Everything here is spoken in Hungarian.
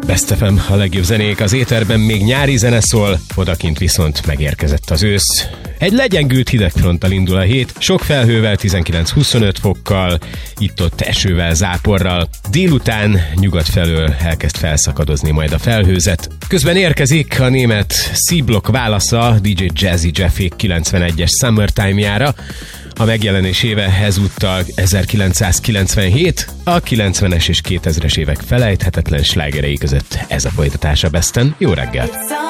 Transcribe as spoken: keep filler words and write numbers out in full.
Best ef em, a legjobb zenék az éterben, még nyári zene szól, odakint viszont megérkezett az ősz. Egy legyengült hidegfronttal indul a hét, sok felhővel, tizenkilenc-huszonöt fokkal, itt-ott esővel, záporral. Délután nyugat felől elkezd felszakadozni majd a felhőzet. Közben érkezik a német C-Block válasza dé dzsé Jazzy Jeffék kilencvenegyes Summertime-jára. A megjelenés éve ezúttal ezerkilencszázkilencvenhét, a kilencvenes és kétezres évek felejthetetlen slágerei között ez a folytatása Besten. Jó reggelt!